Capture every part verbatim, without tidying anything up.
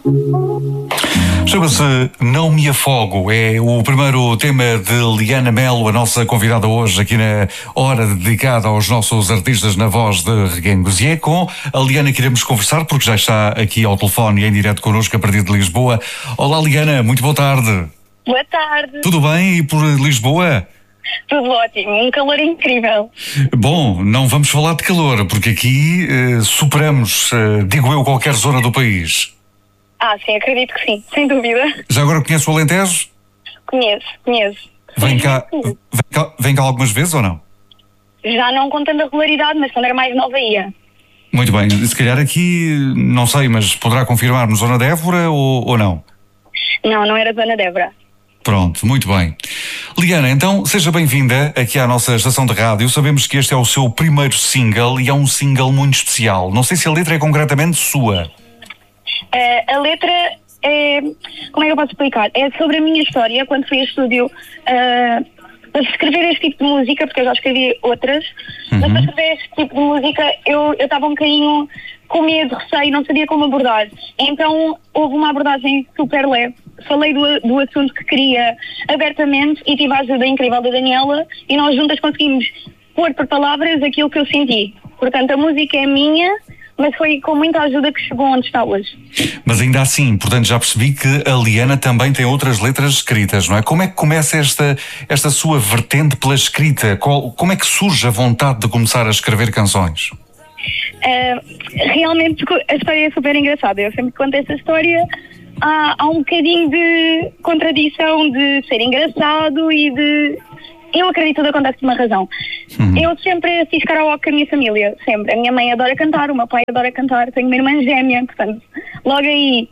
Chama-se Não Me Afogo, é o primeiro tema de Liana Melo, a nossa convidada hoje aqui na hora dedicada aos nossos artistas na voz de Reguengos. E é com a Liana que iremos conversar, porque já está aqui ao telefone e em direto connosco a partir de Lisboa. Olá Liana, muito boa tarde. Boa tarde. Tudo bem? E por Lisboa? Tudo ótimo, um calor incrível. Bom, não vamos falar de calor, porque aqui eh, superamos, eh, digo eu, qualquer zona do país. Ah, sim, acredito que sim, sem dúvida. Já agora conhece o Alentejo? Conheço, conheço. Vem cá, vem cá, vem cá algumas vezes ou não? Já não com tanta regularidade, mas quando era mais nova ia. Muito bem, se calhar aqui, não sei, mas poderá confirmar-nos zona de Évora ou, ou não? Não, não era zona de Évora. Pronto, muito bem. Liana, então seja bem-vinda aqui à nossa estação de rádio. Sabemos que este é o seu primeiro single e é um single muito especial. Não sei se a letra é concretamente sua. Uh, a letra é... Como é que eu posso explicar? É sobre a minha história, quando fui a estúdio uh, para escrever este tipo de música, porque eu já escrevi outras, uhum. mas para escrever este tipo de música eu estava um bocadinho com medo, receio, não sabia como abordar. Então houve uma abordagem super leve. Falei do, do assunto que queria abertamente e tive a ajuda incrível da Daniela e nós juntas conseguimos pôr por palavras aquilo que eu senti. Portanto, a música é minha, mas foi com muita ajuda que chegou onde está hoje. Mas ainda assim, portanto, já percebi que a Liana também tem outras letras escritas, não é? Como é que começa esta, esta sua vertente pela escrita? Qual, como é que surge a vontade de começar a escrever canções? Uh, realmente a história é super engraçada. Eu sempre que conto essa história há, há um bocadinho de contradição de ser engraçado e de... Eu acredito que tudo acontece por uma razão. Uhum. Eu sempre fiz karaoke com a minha família, sempre. A minha mãe adora cantar, o meu pai adora cantar, tenho uma irmã gêmea, portanto, logo aí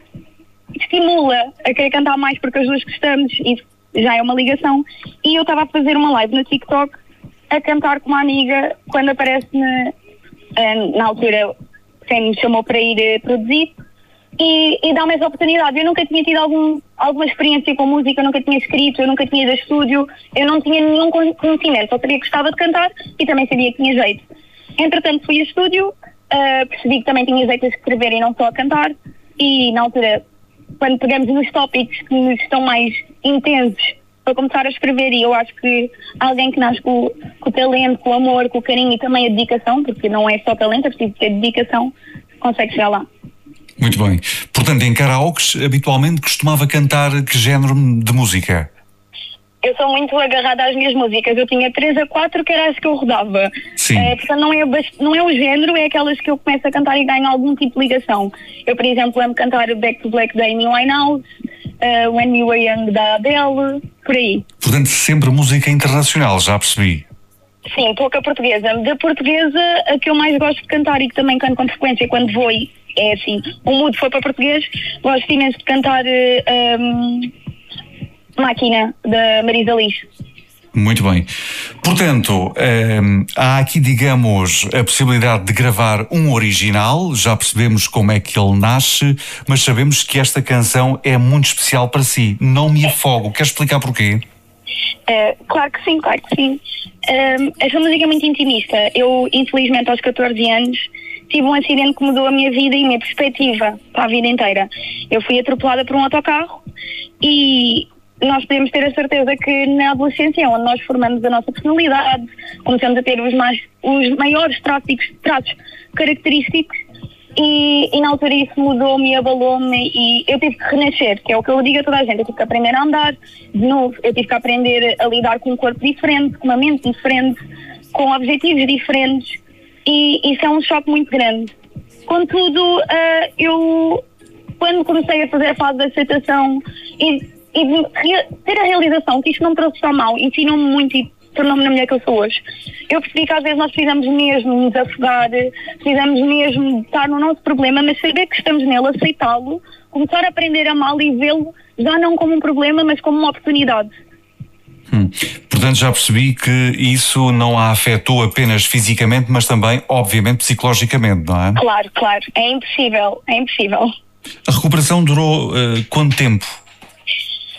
estimula a querer cantar mais porque as duas gostamos e já é uma ligação. E eu estava a fazer uma live no TikTok a cantar com uma amiga quando aparece na, na altura quem me chamou para ir produzir. E, e dá-me essa oportunidade. Eu nunca tinha tido algum, alguma experiência com música, eu nunca tinha escrito, eu nunca tinha ido a estúdio, eu não tinha nenhum conhecimento, só sabia que gostava de cantar e também sabia que tinha jeito. Entretanto fui a estúdio, uh, percebi que também tinha jeito a escrever e não só a cantar, e na altura, quando pegamos nos tópicos que nos estão mais intensos para começar a escrever, e eu acho que alguém que nasce com, com o talento, com o amor, com o carinho e também a dedicação, porque não é só talento, é preciso ter dedicação, consegue chegar lá. Muito bem. Portanto, em karaokes, habitualmente costumava cantar que género de música? Eu sou muito agarrada às minhas músicas. Eu tinha três a quatro que era as que eu rodava. Sim. É, portanto, não é, não é o género, é aquelas que eu começo a cantar e ganho algum tipo de ligação. Eu, por exemplo, amo cantar Back to Black da Amy Winehouse, uh, When You Were Young da Adele, por aí. Portanto, sempre música internacional, já percebi. Sim, pouca portuguesa. Da portuguesa, a que eu mais gosto de cantar e que também canto com frequência quando vou e é assim, o mudo foi para português, gosto imenso de cantar uh, um, Máquina, da Marisa Liz. Muito bem. Portanto, um, há aqui, digamos, a possibilidade de gravar um original, já percebemos como é que ele nasce, mas sabemos que esta canção é muito especial para si. Não Me Afogo. Quer explicar porquê? Uh, claro que sim, claro que sim. Uh, esta música é muito intimista. Eu, infelizmente, aos catorze anos, tive um acidente que mudou a minha vida e a minha perspectiva para a vida inteira. Eu fui atropelada por um autocarro e nós podemos ter a certeza que na adolescência é onde nós formamos a nossa personalidade, começamos a ter os, mais, os maiores traços, traços característicos e, e na altura isso mudou-me, abalou-me e eu tive que renascer, que é o que eu digo a toda a gente. Eu tive que aprender a andar de novo, eu tive que aprender a lidar com um corpo diferente, com uma mente diferente, com objetivos diferentes. E isso é um choque muito grande. Contudo, uh, eu, quando comecei a fazer a fase de aceitação e, e de ter a realização que isto não me trouxe só mal, ensinou-me muito e tornou-me na mulher que eu sou hoje. Eu percebi que às vezes nós precisamos mesmo nos afogar, precisamos mesmo estar no nosso problema, mas saber que estamos nele, aceitá-lo, começar a aprender a amá-lo e vê-lo já não como um problema, mas como uma oportunidade. Hum. Portanto, já percebi que isso não a afetou apenas fisicamente, mas também, obviamente, psicologicamente, não é? Claro, claro. É impossível, é impossível. A recuperação durou uh, quanto tempo?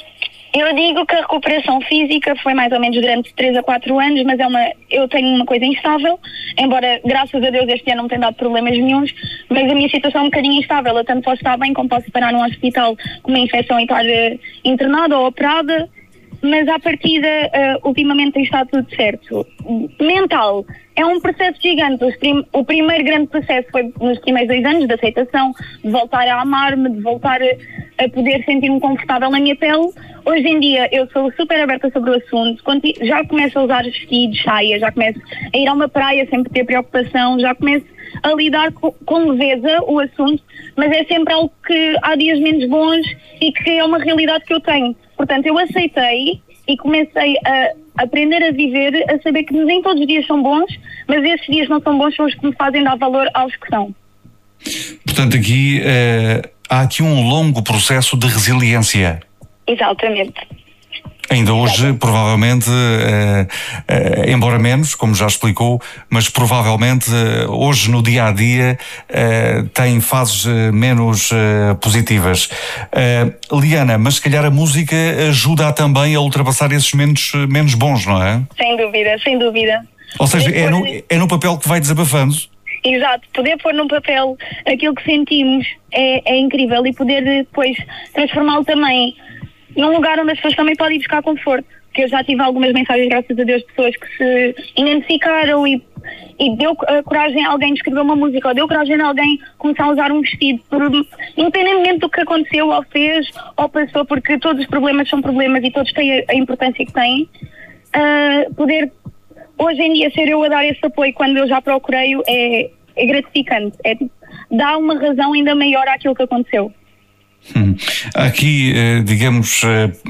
Eu digo que a recuperação física foi mais ou menos durante três a quatro anos, mas é uma, eu tenho uma coisa instável, embora graças a Deus este ano não tenha dado problemas nenhuns, mas a minha situação é um bocadinho instável. Eu tanto posso estar bem como posso parar num hospital com uma infecção e estar uh, internada ou operada, mas à partida uh, ultimamente tem estado tudo certo. Mental, é um processo gigante. Os prim- o primeiro grande processo foi nos primeiros dois anos de aceitação, de voltar a amar-me, de voltar a, a poder sentir-me confortável na minha pele. Hoje em dia eu sou super aberta sobre o assunto, Conti- já começo a usar vestidos, saias, já começo a ir a uma praia sem ter preocupação, já começo a lidar com, com leveza o assunto, mas é sempre algo que há dias menos bons e que é uma realidade que eu tenho. Portanto, eu aceitei e comecei a aprender a viver, a saber que nem todos os dias são bons, mas esses dias não são bons, são os que me fazem dar valor aos que são. Portanto, aqui eh, há aqui um longo processo de resiliência. Exatamente. Ainda hoje, provavelmente, eh, eh, embora menos, como já explicou, mas provavelmente eh, hoje no dia a dia eh, tem fases eh, menos eh, positivas. Eh, Liana, mas se calhar a música ajuda também a ultrapassar esses menos, menos bons, não é? Sem dúvida, sem dúvida. Ou seja, é no, Depois... é no papel que vai desabafando. Exato, poder pôr num papel aquilo que sentimos é, é incrível e poder depois transformá-lo também num lugar onde as pessoas também podem buscar conforto. Que eu já tive algumas mensagens, graças a Deus, de pessoas que se identificaram e, e deu uh, coragem a alguém de escrever uma música, ou deu coragem a alguém começar a usar um vestido, por, independentemente do que aconteceu ou fez ou passou, porque todos os problemas são problemas e todos têm a, a importância que têm. Uh, poder, hoje em dia, ser eu a dar esse apoio quando eu já procurei é, é gratificante. É, dá uma razão ainda maior àquilo que aconteceu. Hum. Há aqui, digamos,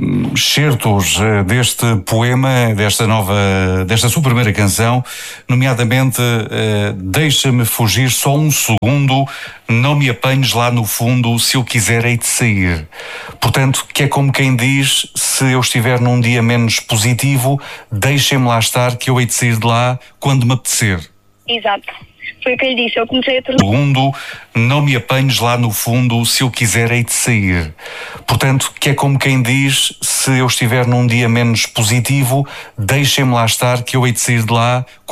certos deste poema, desta nova, desta sua primeira canção, nomeadamente Deixa-me fugir só um segundo, não me apanhes lá no fundo, se eu quiser hei de sair. Portanto, que é como quem diz, se eu estiver num dia menos positivo, deixem-me lá estar que eu hei de sair de lá quando me apetecer. Exato. Foi o que eu lhe disse, eu comecei a tornar... Segundo, não me apanhes lá no fundo, se eu quiser hei de sair. Portanto, que é como quem diz, se eu estiver num dia menos positivo, deixem-me lá estar que eu hei de sair de lá